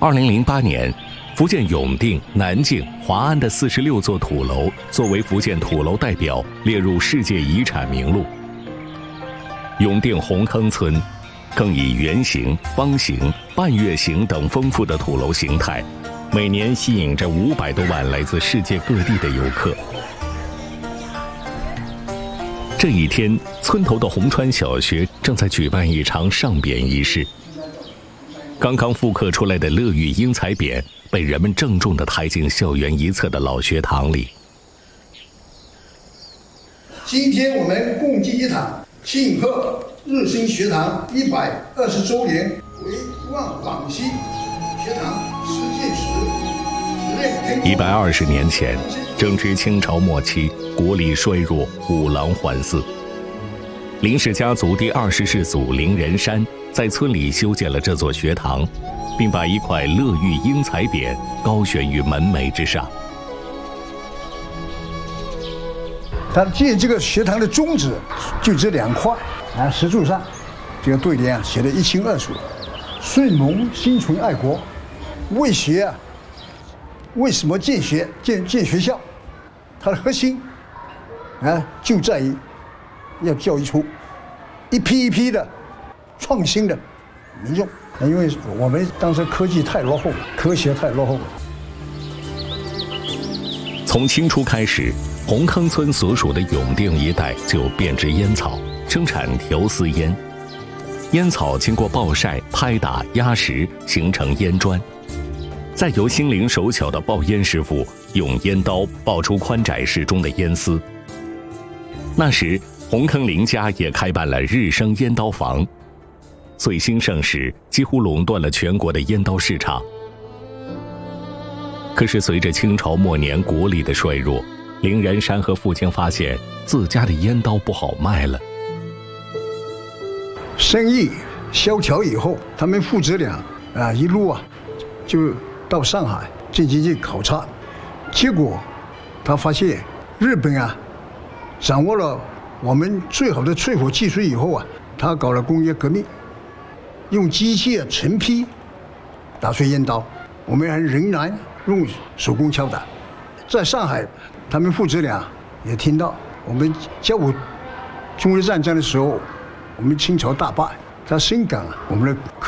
2008年，福建永定、南靖、华安的46座土楼作为福建土楼代表列入世界遗产名录。永定红坑村更以圆形、方形、半月形等丰富的土楼形态，每年吸引着500多万来自世界各地的游客。这一天，村头的红川小学正在举办一场上匾仪式。刚刚复刻出来的乐玉英才匾被人们郑重地抬进校园一侧的老学堂里。 今天我们共计一堂，庆贺日新学堂120周年，为望广西学堂实践时 120年前，正值清朝末期，国力衰弱，五郎环伺。林氏家族第20世祖林仁山在村里修建了这座学堂，并把一块乐玉英才匾高悬于门楣之上。 他建这个学堂的宗旨就这2块石柱上，这个对联写得一清二楚：顺蒙心存爱国，为学为什么建学校？它的核心就在于要教育出一批一批的创新的民众，因为我们当时科技太落后了，科学太落后了。 从清初开始，红坑村所属的永定一带就变植烟草，生产条丝烟。烟草经过暴晒、拍打、压实，形成烟砖，再由心灵手巧的爆烟师傅用烟刀爆出宽窄适中的烟丝。那时，红坑林家也开办了日升烟刀房，最兴盛时几乎垄断了全国的烟刀市场。可是随着清朝末年国力的衰弱，林仁山和父亲发现自家的烟刀不好卖了。 生意萧条以后，他们父子俩一路就到上海进行去考察，结果他发现日本掌握了我们最好的淬火技术以后他搞了工业革命，用机械成批打出烟刀，我们还仍然用手工敲打。在上海，他们父子俩也听到我们甲午中日战争的时候，我们清朝大败，他深感我们的